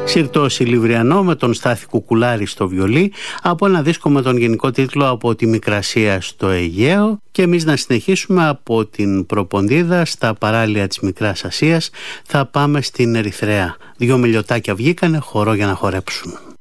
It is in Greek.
Συρτό Σιλιβριανό με τον Στάθη Κουκουλάρη στο βιολί, από ένα δίσκο με τον γενικό τίτλο «Από τη Μικρασία στο Αιγαίο», και εμείς να συνεχίσουμε από την Προποντίδα στα παράλια της Μικράς Ασίας. Θα πάμε στην Ερυθρέα. 2 μιλιοτάκια βγήκανε χορό για να χορέψουν.